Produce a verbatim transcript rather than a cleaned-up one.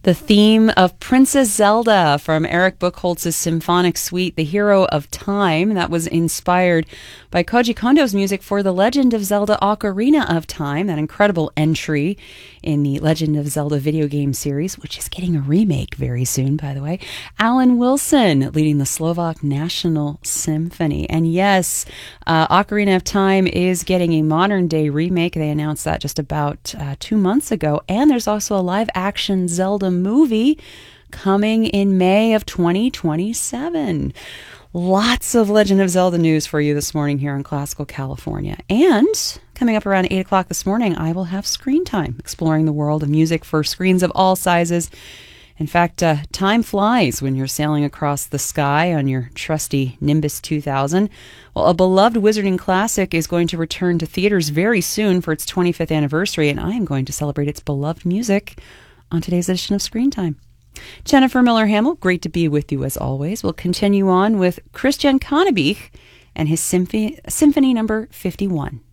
The theme of Princess Zelda from Eric Buchholz's symphonic suite, The Hero of Time, that was inspired by Koji Kondo's music for The Legend of Zelda Ocarina of Time, that incredible entry in the Legend of Zelda video game series, which is getting a remake very soon, by the way. Alan Wilson leading the Slovak National Symphony. And yes, uh, Ocarina of Time is getting a modern-day remake. They announced that just about uh, two months ago. And there's also a live-action Zelda movie coming in May of twenty twenty-seven. Lots of Legend of Zelda news for you this morning here in Classical California. And coming up around eight o'clock this morning, I will have Screen Time, exploring the world of music for screens of all sizes. In fact, uh, time flies when you're sailing across the sky on your trusty Nimbus two thousand. Well, a beloved Wizarding classic is going to return to theaters very soon for its twenty-fifth anniversary, and I am going to celebrate its beloved music on today's edition of Screen Time. Jennifer Miller-Hamill, great to be with you as always. We'll continue on with Christian Connebich and his Symphony, Symphony number fifty-one.